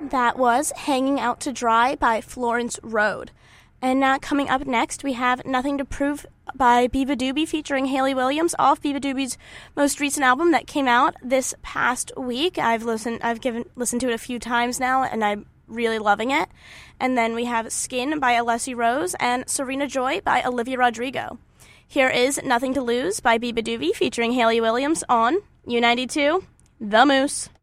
That was Hanging Out to Dry by Florence Road. And coming up next, we have Nothing to Prove by Biba Doobie featuring Hayley Williams off Biba Doobie's most recent album that came out this past week. I've listened to it a few times now, and I'm really loving it. And then we have Skin by Alessi Rose and Serena Joy by Olivia Rodrigo. Here is Nothing to Lose by Biba Doobie featuring Hayley Williams on U92, The Moose.